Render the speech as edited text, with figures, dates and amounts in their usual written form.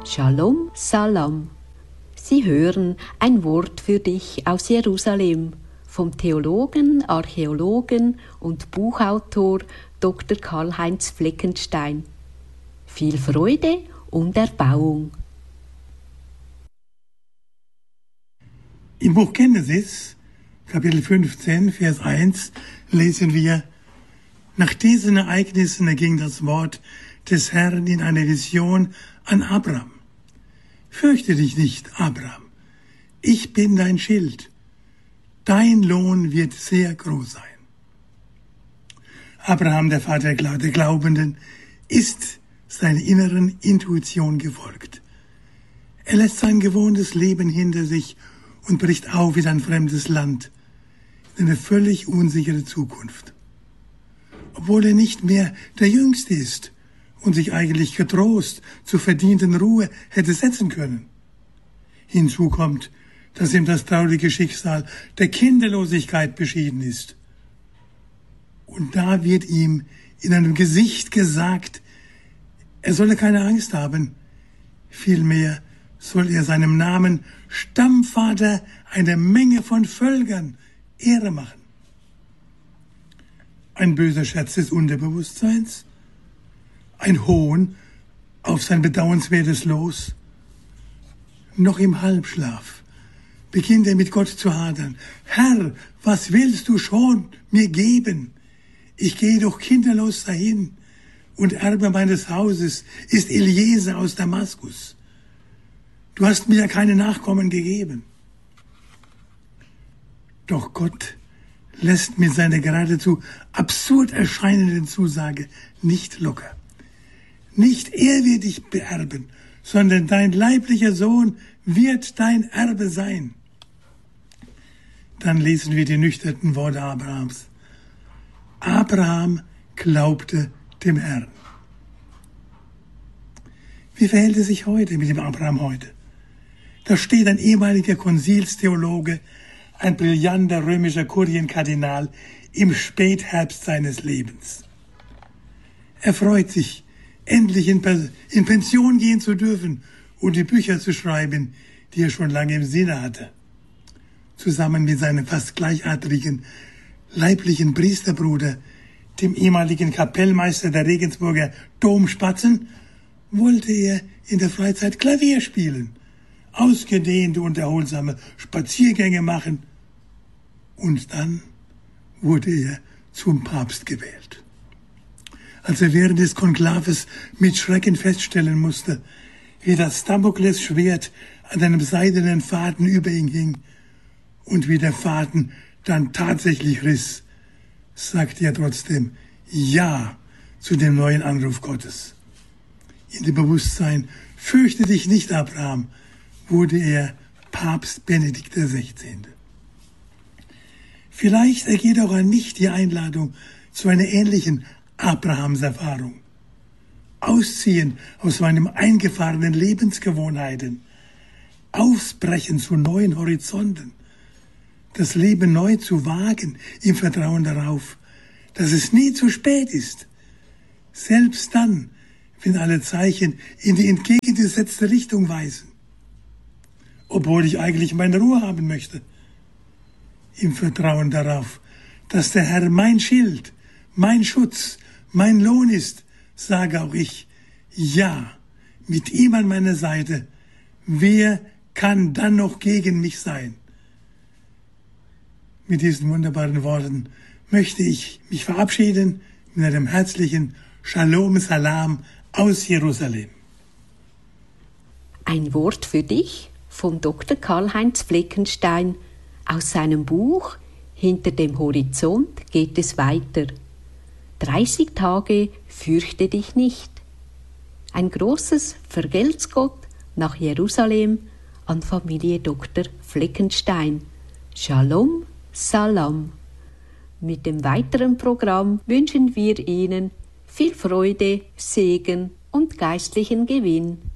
Shalom, Salam. Sie hören ein Wort für dich aus Jerusalem vom Theologen, Archäologen und Buchautor Dr. Karl-Heinz Fleckenstein. Viel Freude und Erbauung. Im Buch Genesis, Kapitel 15, Vers 1, lesen wir: Nach diesen Ereignissen erging das Wort des Herrn in einer Vision an Abraham. Fürchte dich nicht, Abraham. Ich bin dein Schild. Dein Lohn wird sehr groß sein. Abraham, der Vater der Glaubenden, ist seiner inneren Intuition gefolgt. Er lässt sein gewohntes Leben hinter sich und bricht auf in ein fremdes Land, in eine völlig unsichere Zukunft. Obwohl er nicht mehr der Jüngste ist und sich eigentlich getrost zur verdienten Ruhe hätte setzen können. Hinzu kommt, dass ihm das traurige Schicksal der Kinderlosigkeit beschieden ist. Und da wird ihm in einem Gesicht gesagt, er solle keine Angst haben, vielmehr soll er seinem Namen Stammvater einer Menge von Völkern Ehre machen. Ein böser Scherz des Unterbewusstseins, ein Hohn auf sein bedauernswertes Los. Noch im Halbschlaf beginnt er mit Gott zu hadern. Herr, was willst du schon mir geben? Ich gehe doch kinderlos dahin, und Erbe meines Hauses ist Eliezer aus Damaskus. Du hast mir ja keine Nachkommen gegeben. Doch Gott lässt mit seiner geradezu absurd erscheinenden Zusage nicht locker. Nicht er wird dich beerben, sondern dein leiblicher Sohn wird dein Erbe sein. Dann lesen wir die nüchternen Worte Abrahams. Abraham glaubte dem Herrn. Wie verhält es sich heute mit dem Abraham heute? Da steht ein ehemaliger Konzilstheologe, ein brillanter römischer Kurienkardinal im Spätherbst seines Lebens. Er freut sich, endlich in Pension gehen zu dürfen und die Bücher zu schreiben, die er schon lange im Sinne hatte. Zusammen mit seinem fast gleichartigen leiblichen Priesterbruder, dem ehemaligen Kapellmeister der Regensburger Domspatzen, wollte er in der Freizeit Klavier spielen, ausgedehnte und erholsame Spaziergänge machen, und dann wurde er zum Papst gewählt. Als er während des Konklaves mit Schrecken feststellen musste, wie das Damoklesschwert an einem seidenen Faden über ihn hing und wie der Faden dann tatsächlich riss, sagte er trotzdem Ja zu dem neuen Anruf Gottes. In dem Bewusstsein, fürchte dich nicht, Abraham, wurde er Papst Benedikt XVI. Vielleicht ergeht auch an mich die Einladung zu einer ähnlichen Abrahamserfahrung. Ausziehen aus meinem eingefahrenen Lebensgewohnheiten, ausbrechen zu neuen Horizonten, das Leben neu zu wagen im Vertrauen darauf, dass es nie zu spät ist, selbst dann, wenn alle Zeichen in die entgegengesetzte Richtung weisen, obwohl ich eigentlich meine Ruhe haben möchte, im Vertrauen darauf, dass der Herr mein Schild, mein Schutz, mein Lohn ist, sage auch ich, ja, mit ihm an meiner Seite, wer kann dann noch gegen mich sein? Mit diesen wunderbaren Worten möchte ich mich verabschieden mit einem herzlichen Shalom Salam aus Jerusalem. Ein Wort für dich von Dr. Karl-Heinz Fleckenstein aus seinem Buch Hinter dem Horizont geht es weiter. 30 Tage fürchte dich nicht. Ein großes Vergelt's Gott nach Jerusalem an Familie Dr. Fleckenstein. Shalom, Salam. Mit dem weiteren Programm wünschen wir Ihnen viel Freude, Segen und geistlichen Gewinn.